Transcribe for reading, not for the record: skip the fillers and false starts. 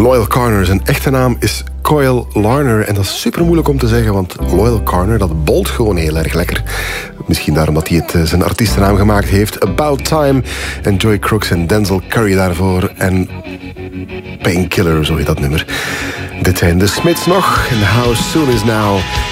Loyal Carner, zijn echte naam is Coyle Larner. En dat is super moeilijk om te zeggen, want Loyal Carner, dat bolt gewoon heel erg lekker. Misschien daarom dat hij het zijn artiestennaam gemaakt heeft. About Time en Joy Crooks en Denzel Curry daarvoor. En Painkiller, zo heet dat nummer. Dit zijn de Smiths nog. En How Soon Is Now.